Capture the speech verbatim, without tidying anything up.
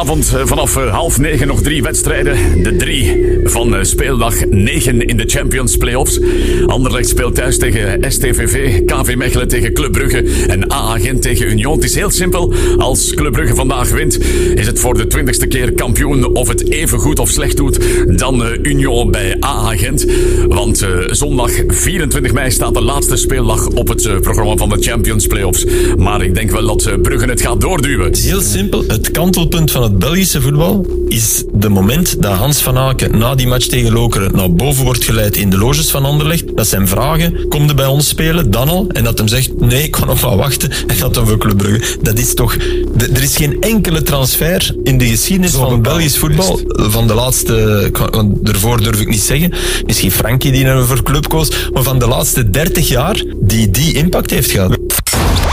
Vanavond vanaf half negen nog drie wedstrijden. De drie van speeldag negen in de Champions Playoffs. Anderlecht speelt thuis tegen S T V V, K V Mechelen tegen Club Brugge en A A Gent tegen Union. Het is heel simpel. Als Club Brugge vandaag wint, is het voor de twintigste keer kampioen. Of het even goed of slecht doet dan Union bij A A Gent. Want uh, zondag vierentwintig mei staat de laatste speeldag op het uh, programma van de Champions Playoffs. Maar ik denk wel dat uh, Brugge het gaat doorduwen. Het is heel simpel. Het kantelpunt van het Belgische voetbal is de moment dat Hans van Aken na die match tegen Lokeren naar boven wordt geleid in de loges van Anderlecht. Dat zijn vragen, kom er bij ons spelen, dan al? En dat hem zegt, nee, ik kan nog wel wachten. En dat dan voor Club Brugge. Dat is toch... De, er is geen enkele transfer in de geschiedenis Zo van het Belgisch voetbal van de laatste... Want daarvoor durf ik niet zeggen. Misschien Frankie die naar voor club koos. Maar van de laatste dertig jaar die die impact heeft gehad.